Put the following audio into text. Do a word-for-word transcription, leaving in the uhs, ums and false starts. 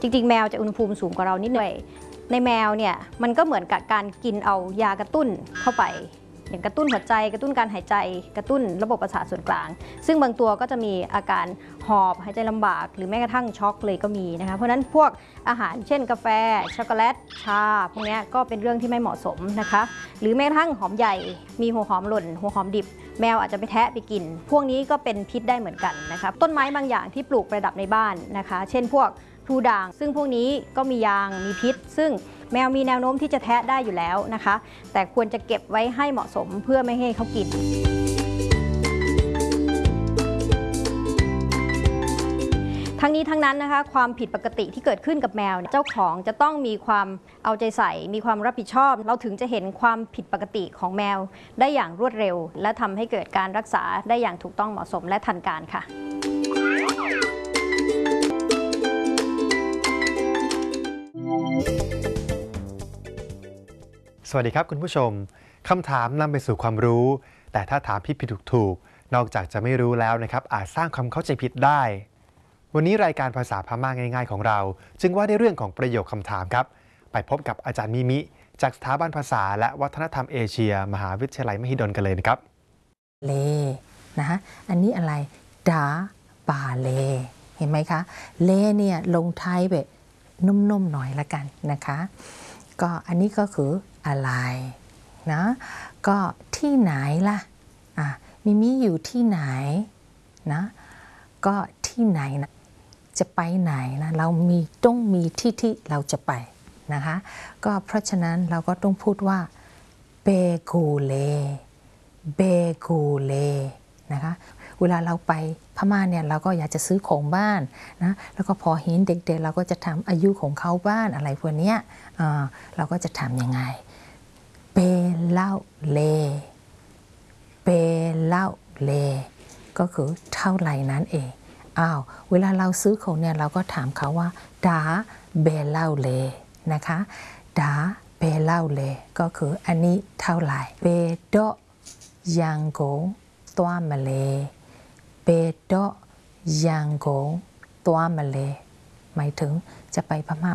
ริงๆแมวจะอุณหภูมิสูงกว่าเรานิดหน่อยในแมวเนี่ยมันก็เหมือนกับการกินเอายากระตุ้นเข้าไปอย่างกระตุ้นหัวใจกระตุ้นการหายใจกระตุ้นระบบประสาทส่วนกลางซึ่งบางตัวก็จะมีอาการหอบหายใจลำบากหรือแม้กระทั่งช็อกเลยก็มีนะคะเพราะฉะนั้นพวกอาหารเช่นกาแฟช็อกโกแลตชาพวกนี้ก็เป็นเรื่องที่ไม่เหมาะสมนะคะหรือแม้กระทั่งหอมใหญ่มีหัวหอมหล่นหัวหอมดิบแมวอาจจะไปแทะไปกินพวกนี้ก็เป็นพิษได้เหมือนกันนะคะต้นไม้บางอย่างที่ปลูกประดับในบ้านนะคะเช่นพวกพลูด่างซึ่งพวกนี้ก็มียางมีพิษซึ่งแมวมีแนวโน้มที่จะแทะได้อยู่แล้วนะคะแต่ควรจะเก็บไว้ให้เหมาะสมเพื่อไม่ให้เขากินทั้งนี้ทั้งนั้นนะคะความผิดปกติที่เกิดขึ้นกับแมวเจ้าของจะต้องมีความเอาใจใส่มีความรับผิดชอบเราถึงจะเห็นความผิดปกติของแมวได้อย่างรวดเร็วและทำให้เกิดการรักษาได้อย่างถูกต้องเหมาะสมและทันการค่ะสวัสดีครับคุณผู้ชมคำถามนำไปสู่ความรู้แต่ถ้าถามผิดผิดถูกถูกนอกจากจะไม่รู้แล้วนะครับอาจสร้างความเข้าใจผิดได้วันนี้รายการภาษาพม่าง่ายๆของเราจึงว่าในเรื่องของประโยคคำถามครับไปพบกับอาจารย์มิมิจากสถาบันภาษาและวัฒนธรรมเอเชียมหาวิทยาลัยมหิดลกันเลยนะครับเลนะฮะอันนี้อะไรดาบาเลเห็นไหมคะเลเนี่ยลงท้ายแบบนุ่มๆหน่อยละกันนะคะก็อันนี้ก็คืออะไรนะก็ที่ไหนล่ะอ่ะมิมิอยู่ที่ไหนนะก็ที่ไหนนะจะไปไหนนะเรามีต้องมีที่ที่เราจะไปนะคะก็เพราะฉะนั้นเราก็ต้องพูดว่าเบกูเลเบกูเลนะคะเวลาเราไปพม่าเนี่ยเราก็อยากจะซื้อของบ้านนะแล้วก็พอเห็นเด็กๆเราก็จะถามอายุของเขาบ้านอะไรพวกนี้เราก็จะถามยังไงเปเล่าเลเปเล่าเลก็คือเท่าไหร่นั้นเองอ้าวเวลาเราซื้อของเนี่ยเราก็ถามเขาว่าดาเบเล่าเลนะคะดาเบเล่าเลก็คืออันนี้เท่าไหร่เปโดยังโกตัวมาเลเปโดยังโกตัวมาเลหมายถึงจะไปพม่า